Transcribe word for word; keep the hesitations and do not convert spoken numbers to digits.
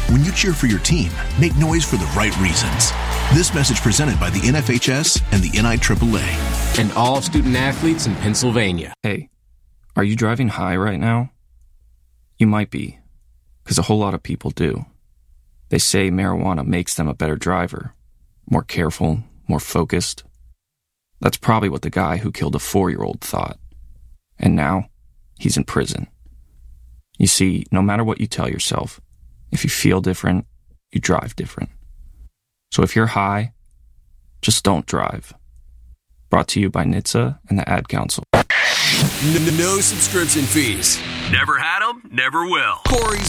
When you cheer for your team, make noise for the right reasons. This message presented by the N F H S and the N I triple A. And all student athletes in Pennsylvania. Hey, are you driving high right now? You might be, because a whole lot of people do. They say marijuana makes them a better driver, more careful, more focused. That's probably what the guy who killed a four-year-old thought. And now, he's in prison. You see, no matter what you tell yourself, if you feel different, you drive different. So if you're high, just don't drive. Brought to you by N H T S A and the Ad Council. No subscription fees. Never had them, never will. Corey's